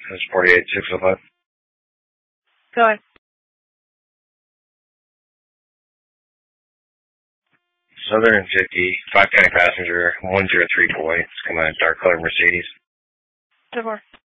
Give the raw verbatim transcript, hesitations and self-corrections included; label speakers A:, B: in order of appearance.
A: That's forty-eight six oh five.
B: Go ahead.
A: Southern fifty, five county passenger, one zero three points, coming out dark color Mercedes.
B: ten four.